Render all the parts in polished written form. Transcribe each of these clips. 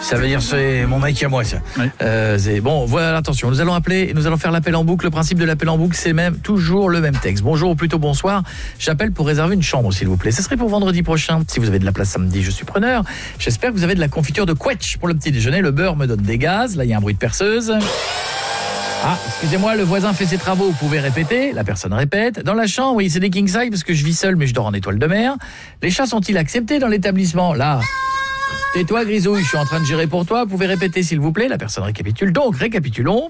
Ça veut dire c'est mon mec à moi ça. Ouais. Bon, voilà, attention, nous allons appeler, nous allons faire l'appel en boucle. Le principe de l'appel en boucle, c'est toujours le même texte. Bonjour ou plutôt bonsoir. J'appelle pour réserver une chambre s'il vous plaît. Ce serait pour vendredi prochain. Si vous avez de la place samedi, je suis preneur. J'espère que vous avez de la confiture de Quetch pour le petit déjeuner. Le beurre me donne des gaz. Là, il y a un bruit de perceuse. Ah, excusez-moi, le voisin fait ses travaux, vous pouvez répéter. La personne répète. Dans la chambre, oui, c'est des king size parce que je vis seul mais je dors en étoile de mer. Les chats sont-ils acceptés dans l'établissement? Là. Tais-toi Grisouille, je suis en train de gérer pour toi. Vous pouvez répéter s'il vous plaît. La personne récapitule. Donc, récapitulons.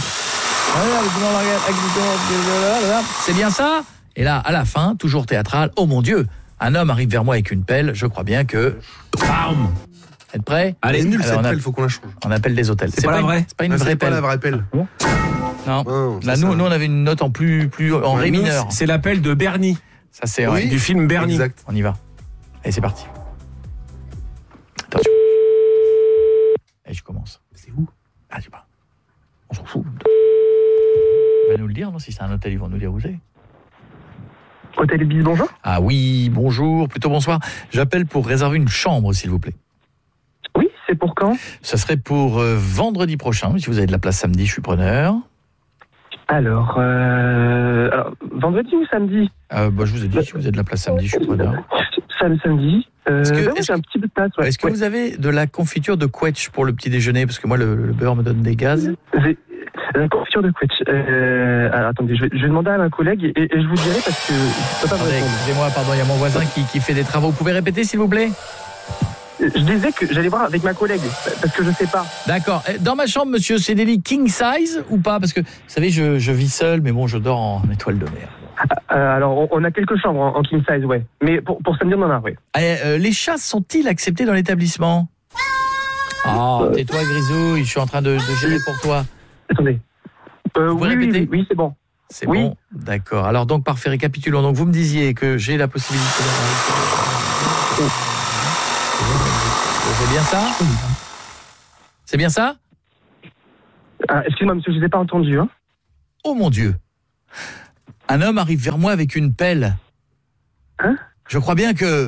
C'est bien ça? Et là, à la fin, toujours théâtral. Oh mon Dieu, un homme arrive vers moi avec une pelle. Je crois bien que... Bam. Êtes prêts? Allez, C'est nul nul, cette pelle, faut qu'on la change. On appelle des hôtels. C'est pas la vraie. C'est pas une vraie C'est pas pelle. la vraie pelle. Non. Non, Là, nous on avait une note en plus en ré mineur. C'est l'appel de Bernie, Ça c'est Oui. du film Bernie. Exact. On y va. Allez, c'est parti. Attention. Et je commence. C'est où? Ah, je sais pas. On s'en fout. Il va nous le dire, non? Si c'est un hôtel, ils vont nous dire où c'est. Hôtel Ibis, bonjour. Ah oui, bonjour, plutôt bonsoir. J'appelle pour réserver une chambre, s'il vous plaît. Oui, c'est pour quand? Ça serait pour vendredi prochain. Si vous avez de la place samedi, je suis preneur. Alors, vendredi ou samedi? Je vous ai dit, si vous avez de la place samedi, je suis preneur. Samedi. Moi, j'ai un petit peu de place. Ouais. Est-ce que vous avez de la confiture de Quetch pour le petit déjeuner? Parce que moi, le beurre me donne des gaz. J'ai la confiture de Quetch. Alors, attendez, je vais demander à ma collègue et je vous dirai parce que je peux pas vous Attendez, répondre. excusez-moi, pardon, il y a mon voisin qui fait des travaux. Vous pouvez répéter, s'il vous plaît? Je disais que j'allais voir avec ma collègue parce que je sais pas. D'accord. Dans ma chambre, monsieur, c'est des lits king size ou pas? Parce que, vous savez, je vis seul, mais bon, je dors en étoile de mer. Alors, on a quelques chambres en king size, ouais. Mais pour samedi, on en a, ouais. Les chats sont-ils acceptés dans l'établissement? Oh, tais-toi, Grisouille, je suis en train de gérer pour toi. Attendez. pouvez répéter? Oui, c'est bon. C'est Oui. bon? D'accord. Alors donc, parfait, récapitulons. Donc, vous me disiez que j'ai la possibilité d'avoir... C'est bien ça? C'est bien ça? Excusez-moi, monsieur, je vous ai pas entendu, hein. Oh mon Dieu! Un homme arrive vers moi avec une pelle. Hein? Je crois bien que...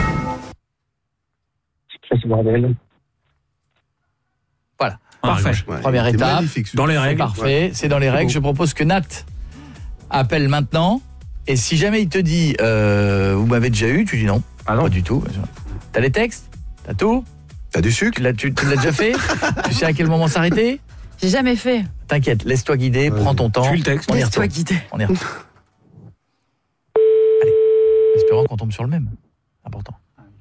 C'est ce bordel. Voilà. Parfait. Ouais, Première c'est étape. magnifique, Dans les règles. Parfait, c'est dans les règles. Je propose que Nat appelle maintenant. Et si jamais il te dit vous m'avez déjà eu, tu dis non. Ah non. Pas du tout. T'as les textes? T'as tout? T'as du sucre? Tu l'as déjà fait? Tu sais à quel moment s'arrêter? J'ai jamais fait. T'inquiète, laisse-toi guider, prends ton temps. Suis le texte. On y Laisse-toi retourne. guider. On y retourne. Allez, espérons qu'on tombe sur le même. Important.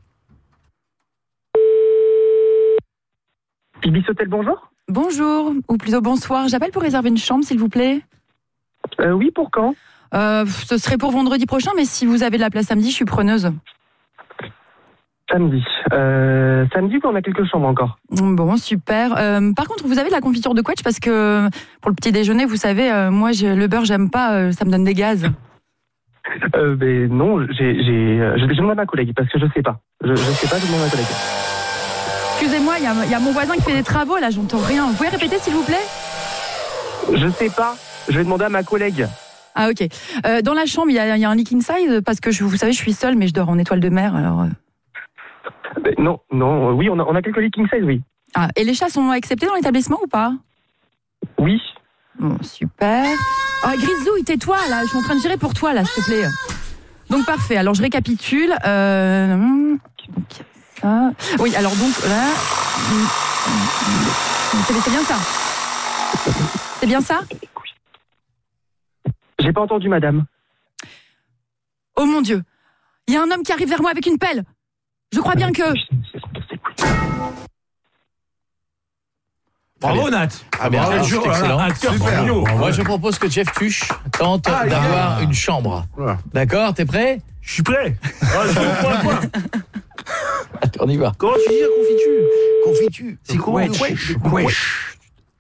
Ibis Hôtel, bonjour. Bonjour, ou plutôt bonsoir. J'appelle pour réserver une chambre, s'il vous plaît. Oui, pour quand? Ce serait pour vendredi prochain, mais si vous avez de la place samedi, je suis preneuse. Samedi. Samedi, on a quelques chambres encore. Bon, super. Par contre, vous avez de la confiture de Quetch parce que pour le petit déjeuner, vous savez, moi, le beurre, j'aime pas, ça me donne des gaz. Mais non, je demande à ma collègue parce que je sais pas. Je sais pas, je demande à ma collègue. Excusez-moi, il y a mon voisin qui fait des travaux, là, j'entends rien. Vous pouvez répéter, s'il vous plaît? Je sais pas. Je vais demander à ma collègue. Ah, ok. Dans la chambre, il y a un lit king size parce que, vous savez, je suis seule, mais je dors en étoile de mer, alors... Mais non, oui, on a quelques lits king size, oui. Ah, et les chats sont acceptés dans l'établissement ou pas? Oui. Bon, super. Ah, Grisouille, tais-toi, là, je suis en train de gérer pour toi, là, s'il te plaît. Donc, parfait. Alors, je récapitule. Donc, ça. Oui, alors, donc, là... C'est bien ça? C'est bien ça? J'ai pas entendu, madame. Oh, mon Dieu. Il y a un homme qui arrive vers moi avec une pelle. Je crois bien que... Bravo, Nat. Ah bien, bravo, c'est excellent. Acteur Super. studio. Bon, moi, je propose que Jeff Tuche tente d'avoir une chambre. Voilà. D'accord, t'es prêt? Je suis prêt. Ah, je comprends quoi. Allez, on y va. Comment tu dis la confiture? Confiture. C'est quoi? Quetch.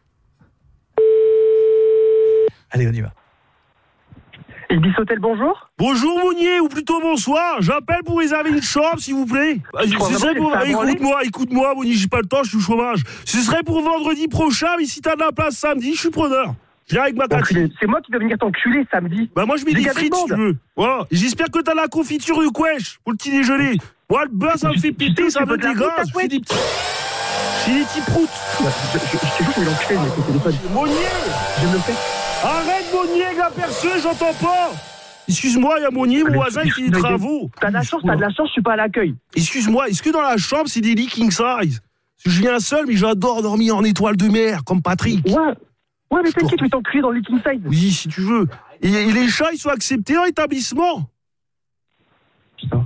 Allez, on y va. Ibis Hôtel, bonjour. Bonjour Mounier, ou plutôt bonsoir. J'appelle pour réserver une chambre, s'il vous plaît. Ce serait pour... Écoute-moi, Mounier, j'ai pas le temps, je suis au chômage. Ce serait pour vendredi prochain, mais si t'as de la place samedi, je suis preneur. Je viens avec ma Cathy. Enculé. C'est moi qui dois venir t'enculer samedi. Bah moi je mets des Dégage frites le si tu monde. veux. Voilà. Et j'espère que t'as la confiture de Quetch pour le petit déjeuner. Moi le beurre ça me fait piter, ça me Tu veux de la dégage. frite à Je fais des petits... C'est des petits proutes. Je te jure, je vais l'enculer, mais ton téléphone. Monnier. Je me le fais. Arrête, Monnier, avec la perceuse, j'entends pas. Excuse-moi, il y a Monnier, mon voisin, il fait des travaux. T'as de la chance, je suis pas à l'accueil. Excuse-moi, est-ce que dans la chambre, c'est des lits king size? Parce que je viens seul, mais j'adore dormir en étoile de mer, comme Patrick. Ouais, mais t'inquiète, je vais t'enculer dans le king size. Oui, si tu veux. Et les chats, ils sont acceptés en établissement. Putain,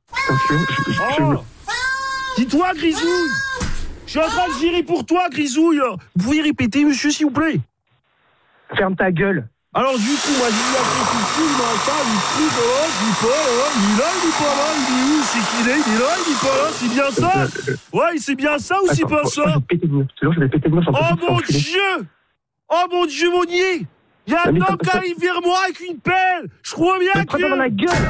Dis-toi, Grisouille. Je suis en train de gérer pour toi, Grisouille. Vous pouvez répéter, monsieur, s'il vous plaît? Ferme ta gueule. Alors, du coup, moi, je dis après tout le il m'entend, il crie, il dit pas là, il est là, il est pas là, il est où, c'est qu'il est, il est là, il est pas là, c'est bien ça? Ouais, c'est bien ça ou c'est pas ça? Je vais péter le mur, Oh mon Dieu! Oh mon Dieu, Monnier! Il y a un homme qui arrive vers moi avec une pelle! Je crois bien que... dans la gueule!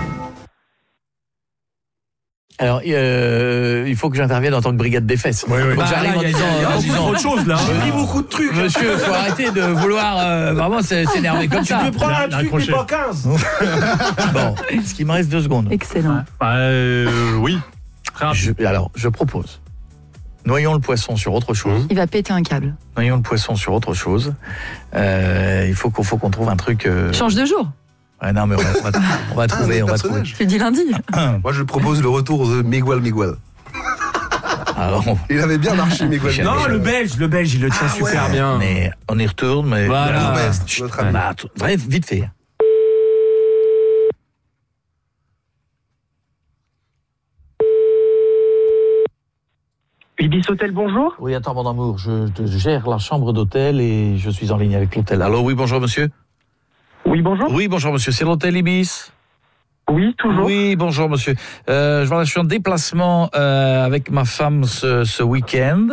Alors, il faut que j'intervienne en tant que brigade des fesses. Oui. Faut que j'arrive en disant autre chose là. J'ai pris beaucoup de trucs. Monsieur, faut arrêter de vouloir vraiment s'énerver comme ça. Tu peux prendre un truc, mais pas 15. Bon, ce qui me reste 2 secondes. Excellent. Oui. Je propose. Noyons le poisson sur autre chose. Il va péter un câble. Noyons le poisson sur autre chose. Il faut qu'on trouve un truc... Change de jour. Ouais, non, mais on va trouver. Tu dis lundi. Moi, je propose le retour de Miguel. Alors, il avait bien marché, Miguel. Non, le belge, il le tient super bien. Mais on y retourne, mais... Voilà. Bref, vite fait. Ibis Hôtel, bonjour. Oui, attends, mon amour, je gère la chambre d'hôtel et je suis en ligne avec l'hôtel. Allô, oui, bonjour, monsieur. Oui, bonjour. Oui, bonjour, monsieur, c'est l'hôtel Ibis. Oui, toujours. Oui, bonjour, monsieur. Je suis en déplacement avec ma femme ce week-end.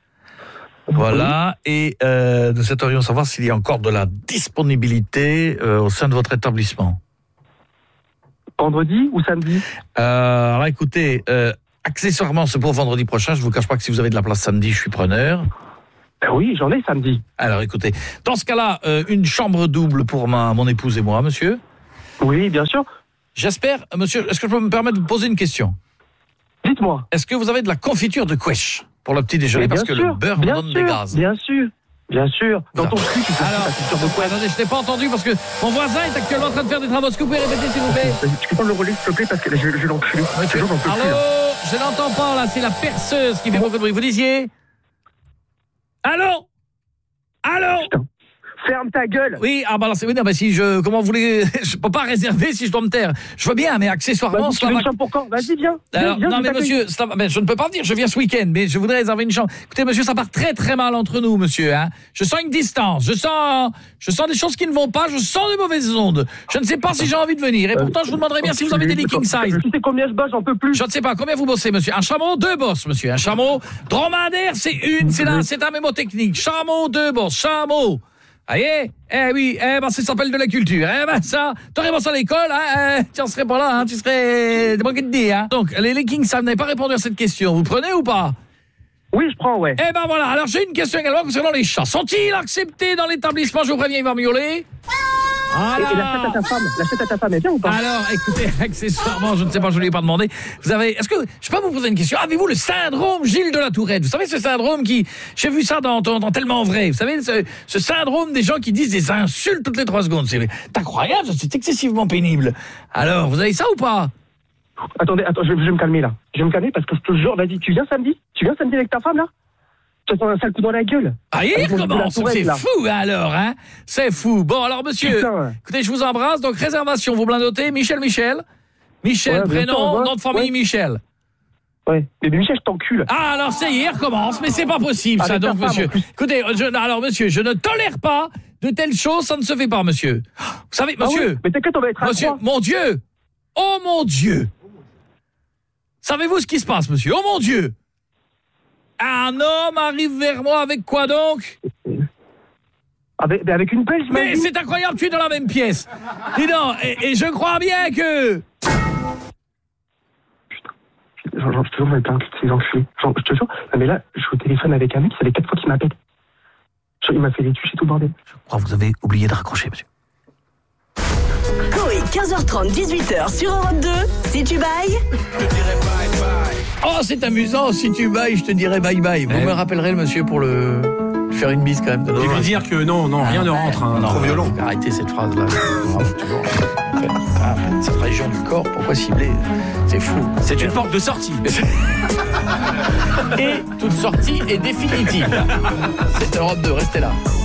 Voilà, et nous souhaiterions savoir s'il y a encore de la disponibilité au sein de votre établissement. Vendredi ou samedi? Alors, écoutez... accessoirement, c'est pour vendredi prochain. Je vous cache pas que si vous avez de la place samedi, je suis preneur. Oui, j'en ai samedi. Alors, écoutez, dans ce cas-là, une chambre double pour mon épouse et moi, monsieur. Oui, bien sûr. J'espère, monsieur, est-ce que je peux me permettre de vous poser une question? Dites-moi. Est-ce que vous avez de la confiture de Quesh pour le petit déjeuner? Parce que le beurre me donne des gaz. Bien sûr. Dans ton cul, tu fais la confiture de Quesh. Attendez, je t'ai pas entendu parce que mon voisin est actuellement en train de faire des travaux. Est-ce que vous pouvez répéter, s'il vous plaît? Tu peux prendre le relais, s'il te plaît, parce que je l'encule. Allô? Je n'entends pas, là, c'est la perceuse qui fait beaucoup de bruit. Vous disiez? Allô? Putain. Ferme ta gueule. Oui, ah bah alors c'est oui, non, bah si comment vous voulez, je peux pas réserver si je dois me taire. Je veux bien, mais accessoirement, tu veux une chambre pour quand? Vas-y, viens. Alors, viens, non mais monsieur, je ne peux pas venir, je viens ce week-end, mais je voudrais réserver une chambre. Écoutez monsieur, ça part très très mal entre nous, monsieur. Hein. Je sens une distance, je sens des choses qui ne vont pas, je sens de mauvaises ondes. Je ne sais pas si j'ai envie de venir, et pourtant je vous demanderais bien si vous avez des king size. Tu sais combien je bosse, j'en peux plus. Je ne sais pas, combien vous bossez, monsieur? Un chameau, 2 bosses, monsieur. Un chameau, dromadaire, c'est un mémotechnique. Chameau, 2 bosses, chameau. Voyez? Oui, ça s'appelle de la culture. Ça, t'aurais bossé à l'école, tu en serais pas là, hein, tu serais des banquettes de dire, hein. Donc, les Kings, ça n'avait pas répondu à cette question. Vous prenez ou pas? Oui, je prends, ouais. Voilà. Alors, j'ai une question également concernant les chats. Sont-ils acceptés dans l'établissement? Je vous préviens, il va miauler. Et la chatte à ta femme, elle vient ou pas? Alors, écoutez, accessoirement, je ne sais pas, je ne lui ai pas demandé. Est-ce que, je peux vous poser une question? Avez-vous le syndrome Gilles de la Tourette? Vous savez, ce syndrome j'ai vu ça dans Tellement Vrai. Vous savez, ce syndrome des gens qui disent des insultes toutes les 3 secondes. C'est incroyable, c'est excessivement pénible. Alors, vous avez ça ou pas? Attendez, je vais me calmer là. Je vais me calmer parce que je te jure, vas-y, tu viens samedi avec ta femme là? Tu as un sale coup dans la gueule. Ah, il recommence, c'est fou alors, hein? C'est fou. Bon, alors monsieur, écoutez, je vous embrasse, donc réservation, vous me la notez, Michel, ouais, prénom, nom de famille, ouais. Michel. Ouais, mais Michel, je t'encule. Ah, alors ça y est, recommence, mais c'est pas possible ça, donc monsieur. Écoutez, monsieur, je ne tolère pas de telles choses, ça ne se fait pas, monsieur. Vous savez, monsieur. Oui, mais t'inquiète, on va être à monsieur, mon Dieu. Oh mon Dieu. Savez-vous ce qui se passe, monsieur? Oh mon Dieu. Un homme arrive vers moi avec quoi donc? Avec une pelle, mais c'est incroyable, tu es dans la même pièce. Dis donc, et je crois bien que... Putain, je te jure, je vais pas ces enculés. Je te jure, mais là, je suis au téléphone avec un mec, ça fait 4 fois qu'il m'appelle. Il m'a fait des tuches et tout, bordel. Je crois que vous avez oublié de raccrocher, monsieur. Coé, 15h30, 18h sur Europe 2. Si tu bailles... Je dirais bye bye. Oh, c'est amusant, si tu bailles, je te dirai bye bye. Vous me rappellerez le monsieur pour le faire une bise quand même. Il veut dire que non, rien ne rentre. Hein. Trop violent. Arrêtez cette phrase-là. Toujours. Cette région du corps, pourquoi cibler? C'est fou. C'est une porte de sortie. Et toute sortie est définitive. C'est Europe 2, restez là.